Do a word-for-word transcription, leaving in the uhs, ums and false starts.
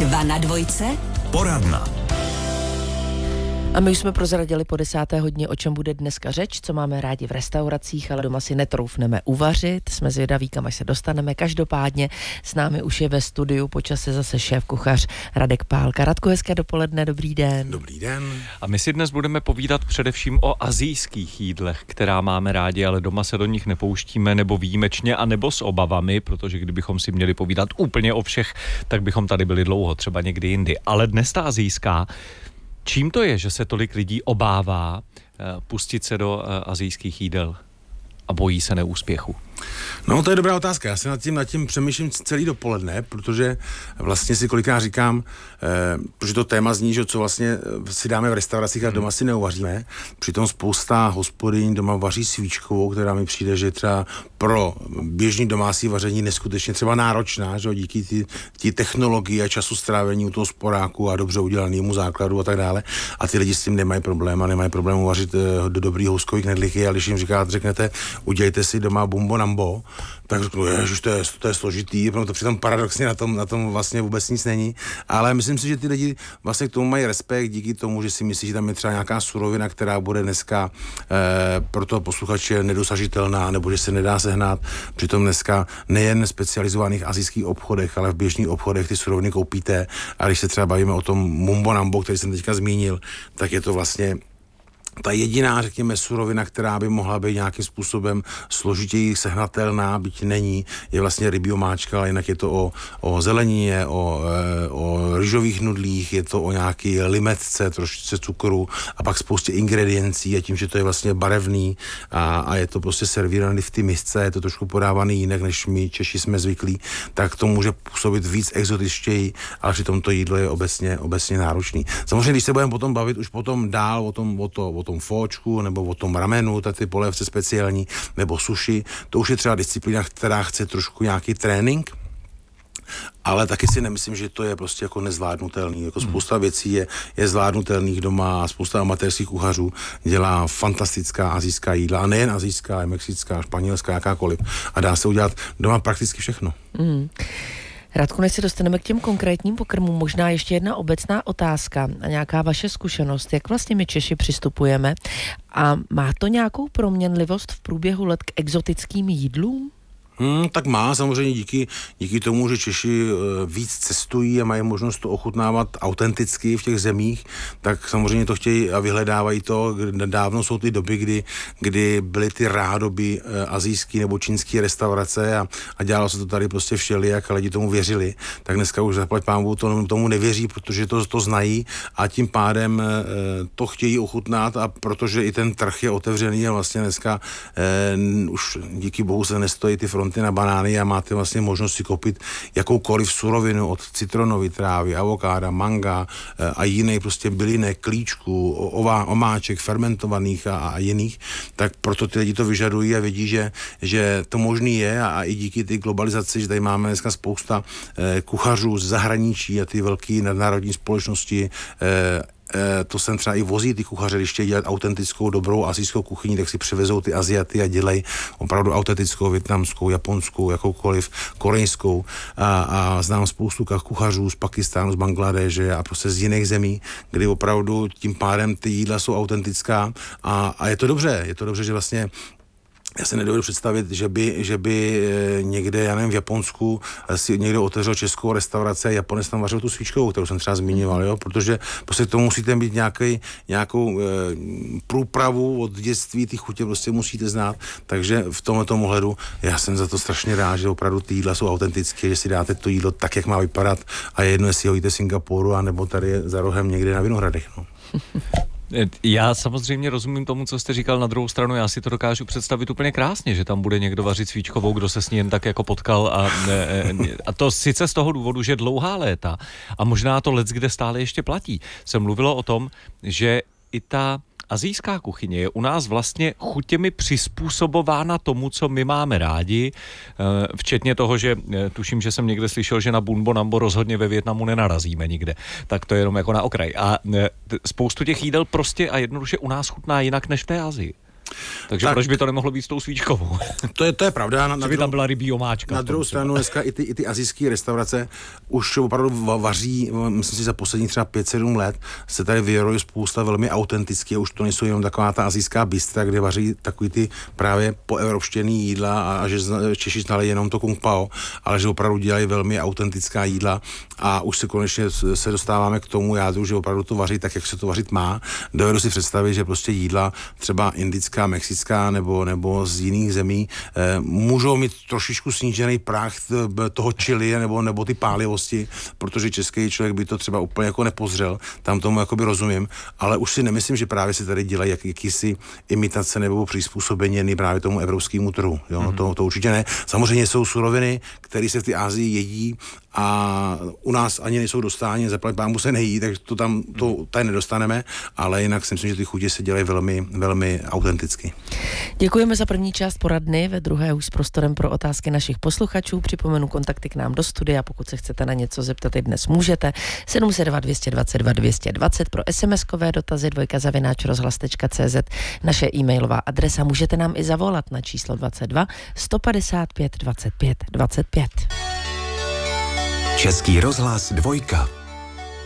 Dva na dvojce. Poradna. A my už jsme prozradili po desáté hodině, o čem bude dneska řeč, co máme rádi v restauracích, ale doma si netroufneme uvařit. Jsme zvědaví, kam až se dostaneme. Každopádně s námi už je ve studiu po čase zase šéf-kuchař Radek Pálka. Radku, hezké dopoledne, dobrý den. Dobrý den. A my si dnes budeme povídat především o asijských jídlech, která máme rádi, ale doma se do nich nepouštíme, nebo výjimečně, a nebo s obavami, protože kdybychom si měli povídat úplně o všech, tak bychom tady byli dlouho, třeba někdy jindy. Ale dnes ta asijská. Čím to je, že se tolik lidí obává uh, pustit se do uh, asijských jídel a bojí se neúspěchu? No, to je dobrá otázka. Já si nad tím, nad tím přemýšlím celý dopoledne, protože vlastně si kolikrát říkám, eh, protože to téma zní, že co vlastně si dáme v restauracích a doma si neuvaříme. Přitom spousta hospodyň doma vaří svíčkovou, která mi přijde, že třeba pro běžný domácí vaření neskutečně třeba náročná, že díky ty, ty technologii a času strávení u toho sporáku a dobře udělanému základu a tak dále. A ty lidi s tím nemají problém a nemají problém uvařit eh, do dobrý houskový knedlíky, a když jim říkáte, řeknete, udělejte si doma bumbo nambo, tak řeknu, ježiš, to je, to je složitý, protože to přitom paradoxně na tom, na tom vlastně vůbec nic není, ale myslím si, že ty lidi vlastně k tomu mají respekt díky tomu, že si myslí, že tam je třeba nějaká surovina, která bude dneska eh, pro toho posluchače nedosažitelná, nebo že se nedá sehnat. Přitom dneska nejen v specializovaných asijských obchodech, ale v běžných obchodech ty suroviny koupíte, a když se třeba bavíme o tom mumbo nambo, který jsem teďka zmínil, tak je to vlastně ta jediná, řekněme, surovina, která by mohla být nějakým způsobem složitěji sehnatelná, byť není, je vlastně rybí omáčka, ale jinak je to o, o zelenině, o, o rýžových nudlích, je to o nějaký limetce, trošičce cukru a pak spoustě ingrediencí, a tím, že to je vlastně barevný a, a je to prostě servírovaný v ty misce, je to trošku podávaný jinak, než my Češi jsme zvyklí, tak to může působit víc exotičtěji, ale přitom to jídlo je obecně, obecně náročný. Samozřejmě, když se budeme potom bavit už potom dál o tom, o to, o tom fóčku, nebo o tom ramenu, tak ty polévce speciální, nebo sushi, to už je třeba disciplína, která chce trošku nějaký trénink, ale taky si nemyslím, že to je prostě jako nezvládnutelný. Jako spousta věcí je, je zvládnutelných doma a spousta amatérských kuchařů dělá fantastická asijská jídla, a nejen asijská, je mexická, španělská, jakákoliv. A dá se udělat doma prakticky všechno. Mm. Radku, než se dostaneme k těm konkrétním pokrmům, možná ještě jedna obecná otázka a nějaká vaše zkušenost. Jak vlastně my Češi přistupujeme a má to nějakou proměnlivost v průběhu let k exotickým jídlům? Hmm, tak má, samozřejmě díky, díky tomu, že Češi víc cestují a mají možnost to ochutnávat autenticky v těch zemích, tak samozřejmě to chtějí a vyhledávají to. Dávno jsou ty doby, kdy, kdy byly ty rádoby asijský nebo čínský restaurace a, a dělalo se to tady prostě všelijak a lidi tomu věřili. Tak dneska už zaplať pánbůh to, tomu nevěří, protože to, to znají a tím pádem to chtějí ochutnat, a protože i ten trh je otevřený a vlastně dneska eh, už díky bohu se nestojí ty fronty na banány a máte vlastně možnost si koupit jakoukoliv surovinu od citronové trávy, avokáda, manga a jiných prostě bylinek, klíčků, ová, omáček, fermentovaných a, a jiných, tak proto ty lidi to vyžadují a vědí, že, že to možný je, a, a i díky té globalizaci, že tady máme dneska spousta eh, kuchařů z zahraničí a ty velké nadnárodní společnosti eh, to sem třeba i vozí ty kuchaře, když chtějí dělat autentickou, dobrou asijskou kuchyni, tak si přivezou ty Aziaty a dělají opravdu autentickou, vietnamskou, japonskou, jakoukoliv, korejskou. A, a znám spoustu kuchařů z Pakistánu, z Bangladéše a prostě z jiných zemí, kdy opravdu tím pádem ty jídla jsou autentická, a, a je to dobře, je to dobře, že vlastně já se nedovedu představit, že by, že by někde, já nevím, v Japonsku si někdo otevřel českou restauraci a Japonec tam vařil tu svíčkovou, kterou jsem třeba zmiňoval, jo? Protože prostě to musíte mít nějaký, nějakou e, průpravu od dětství, ty chutě prostě musíte znát, takže v tomto ohledu já jsem za to strašně rád, že opravdu ty jídla jsou autentické, že si dáte to jídlo tak, jak má vypadat, a je jedno, jestli ho jíte v Singapuru, anebo tady za rohem někde na Vinohradech, no. Já samozřejmě rozumím tomu, co jste říkal. Na druhou stranu já si to dokážu představit úplně krásně, že tam bude někdo vařit svíčkovou, kdo se s ní jen tak jako potkal, a, a to sice z toho důvodu, že dlouhá léta a možná to let, kde stále ještě platí, se mluvilo o tom, že i ta asijská kuchyně je u nás vlastně chutěmi přizpůsobována tomu, co my máme rádi, včetně toho, že tuším, že jsem někde slyšel, že na bumbo nambo rozhodně ve Vietnamu nenarazíme nikde. Tak to je jenom jako na okraj. A spoustu těch jídel prostě a jednoduše u nás chutná jinak než v té Asii. Takže Tak. proč by to nemohlo být s tou svíčkovou? To je, to je pravda. Na, na, Že by tam druhou, byla rybí omáčka. na v tom druhou třeba. stranu dneska i ty, i ty asijské restaurace už opravdu va- vaří, myslím si za poslední třeba pět sedm let se tady vyrojuje spousta velmi autentických, už to nejsou jenom taková ta asijská bystra, kde vaří takový ty právě poevropštěný jídla a, a že zna- Češi znali jenom to kung pao, ale že opravdu dělají velmi autentická jídla a už se konečně s- se dostáváme k tomu jádru, že opravdu to vaří tak, jak se to vařit má. Dovedu si představit, že prostě jídla třeba indická, mexická nebo, nebo z jiných zemí eh, můžou mít trošičku snížený práh t- toho chili nebo, nebo ty pálivosti, protože český člověk by to třeba úplně jako nepozřel, tam tomu jakoby rozumím, ale už si nemyslím, že právě se tady dělají jak, jakýsi imitace nebo přizpůsobení právě tomu evropskému trhu. Jo? Mm-hmm. To, to určitě ne. Samozřejmě jsou suroviny, které se v té Asii jedí a u nás ani nejsou dostáni, zaplať pámu se nejí, takže to tam to tady nedostaneme, ale jinak si myslím, že ty chutě se dělají velmi, velmi autenticky. Děkujeme za první část poradny, ve druhé už s prostorem pro otázky našich posluchačů. Připomenu kontakty k nám do studia, pokud se chcete na něco zeptat, i dnes můžete. sedm set dva, dvě dvacet dva, dvě dvacet pro es em eskové dotazy dvojka zavináč rozhlas tečka cé zet. Naše e-mailová adresa, můžete nám i zavolat na číslo dvacet dva sto padesát pět dvacet pět dvacet pět. Český rozhlas dvojka.